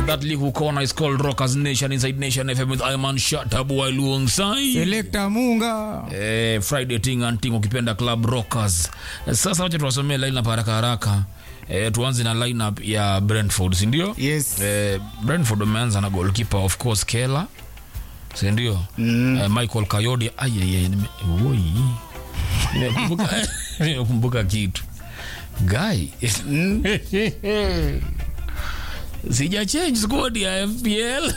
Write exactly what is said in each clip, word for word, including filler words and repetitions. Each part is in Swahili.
That little corner is called Rockers Nation inside Nation F M with Iman Shatabu alongside Selector Munga. Eh, Friday ting and ting ukipenda Club Rockers. Sasa wacha tuwasomee line up haraka haraka. Eh, tuanze na lineup ya Brentford, si ndio? Yes. Eh, Brentford wameanza na goalkeeper of course Keller. Si ndio? Mm. Eh, Michael Kayode aye woi. Nimekumbuka nimekumbuka kitu. Guy. Mm. Sija change squad ya F P L.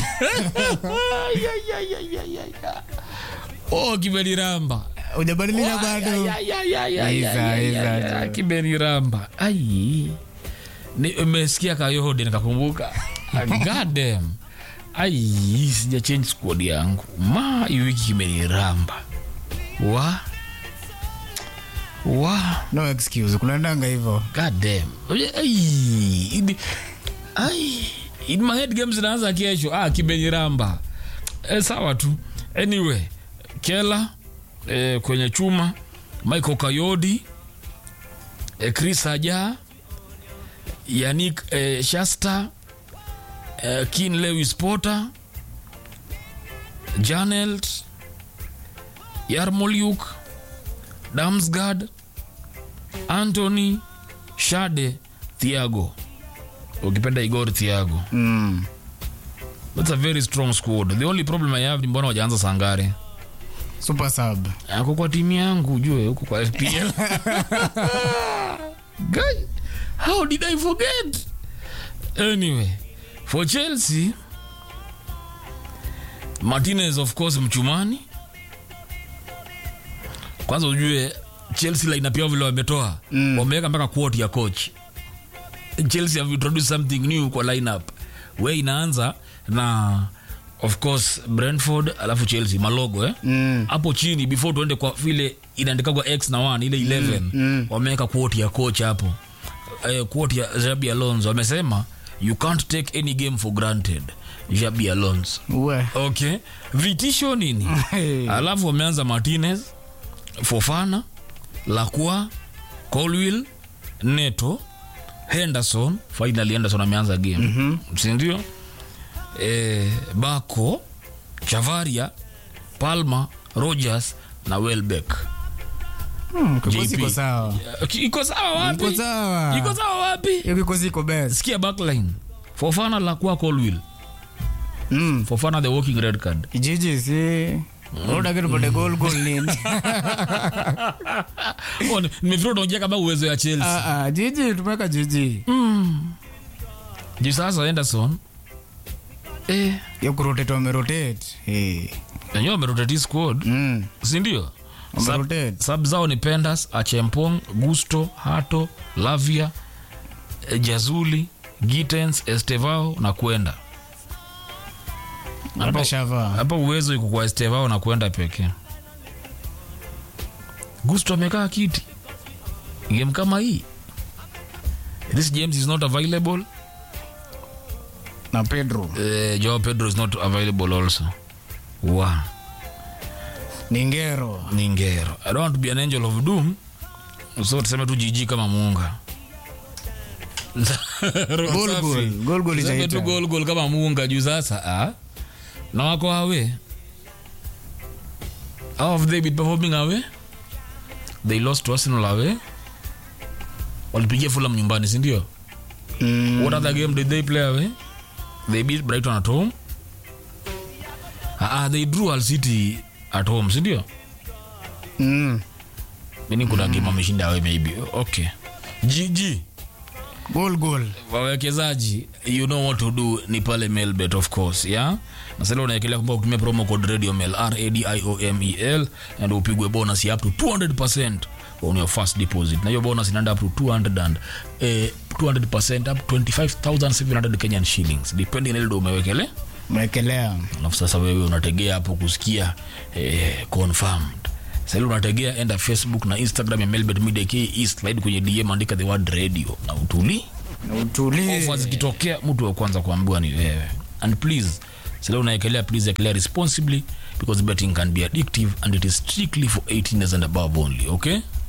ya ya ya ya ya. Oh, Kibeni Ramba. Hujabadilisha bado. Ya ya ya ya ya. Kibeni Ramba. Ai. Nimesikia Kayode nikakumbuka. God damn. Ai, sija change squad yangu. Ma, hii wiki Kibeni Ramba. Wa Wa No excuse. Kuna ndanga hivyo. God damn. Ai. Ai, in my head games zinaanza kesho. Ah, Kibeni Ramba. Eh, sawa tu. Anyway, Keller eh, kwenye chuma, Michael Kayode, eh, Chris Aja, Yannick eh, Shasta, eh, Keane Lewis Potter, Janelt, Yarmolyuk, Damsgaard, Anthony, Shade, Thiago. Ukipenda Igor Thiago. Mm. That's a very strong squad. The only problem I have ni mbona wajaanza Sangare. Super sub. Ako kwa timu yangu ujue huko kwa F P L. Guy, how did I forget? Anyway, for Chelsea, Martinez of course mchumani. Kwanza ujue Chelsea lineup yao vile wametoa. Mm. Wameweka mpaka quote ya coach. Chelsea have introduced something new kwa lineup. Where inaanza na of course Brentford alafu Chelsea malogo eh. Mm. Hapo chini before tuende kwa vile inaandika kwa X na one ile eleven mm. mm. wameweka quote ya coach hapo. Eh, quote ya Xabi Alonso wamesema you can't take any game for granted. Xabi Alonso. Uwe. Okay. Vitisho nini? Alafu wameanza Martinez, Fofana, Lacroix, Colwill, Neto, Henderson. Finally Henderson ameanza game. Mm-hmm. Si ndio? Eh, Bako, Chavaria, Palma, Rogers na Welbeck. Hmm, kikosi iko sawa. Iko sawa wapi? Iko sawa. Iko sawa wapi? Hiyo kikosi iko best. Sikia backline. Fofana, Lacroix, Colwill. Mm. Fofana the walking red card. Gigi si Roda kitu pande goal goal nini? Oh, nimefikiria unaongea kama uwezo ya Chelsea. Ah ah, Gigi tumeka Gigi. Mm. Juu sasa Henderson eh ya kurotate wamerotate. Eh. Ndio wamerotate squad. Mm. Si ndio? Wamerotate. Sub zao ni Pendas, Achempong, Gusto, Hato, Lavia, Jazuli, Gittens, Estevao na kwenda. Hapa Shava. Hapa uwezo iko kwa Estevao na kwenda pekee. Gusto amekaa kiti. Game kama hii. This James is not available. Na Pedro. Eh, Joao Pedro is not available also. Wow. Ningero. Ningero. I don't want to be an angel of doom. So tuseme tu Gigi kama Munga. Goal goal. Goal goal tuseme tu goal goal kama Munga juu sasa ah. Na wako away. How have they been performing away? They lost to Arsenal away. Walipigia Fulham nyumbani, si ndio? Mm. What other game did they play away? They beat Brighton at home. Ah, they drew Hull City at home, si ndio? Mm. Mimi kuna game ameshinda away maybe. Okay. G G. Goal goal. Wawekezaji, you know what to do ni pale Melbet of course, yeah? Na sasa unaekelea kumbuka kutumia promo code RADIOMEL R A D I O M E L and upigwe bonus ya up to two hundred percent on your first deposit. Na hiyo bonus inaenda up to two hundred and eh two hundred percent up to twenty-five thousand seven hundred Kenyan shillings depending na ile umewekelea. Umewekelea. Alafu sasa wewe unategea hapo kusikia eh confirmed. Sasa unategea enda Facebook na Instagram ya Melbet Media K, slide kwenye D M andika the word radio na utuli. Na utuli. Offers zikitokea mtu wa kwanza kuambiwa ni wewe. And please, sasa unaekelea please ekelea responsibly because betting can be addictive and it is strictly for eighteen years and above only, okay?